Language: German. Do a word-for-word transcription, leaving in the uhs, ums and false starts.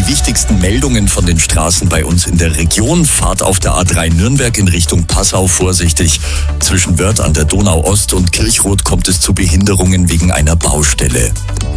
die wichtigsten Meldungen von den Straßen bei uns in der Region. Fahrt auf der A drei Nürnberg in Richtung Passau vorsichtig. Zwischen Wörth an der Donau Ost und Kirchroth kommt es zu Behinderungen wegen einer Baustelle.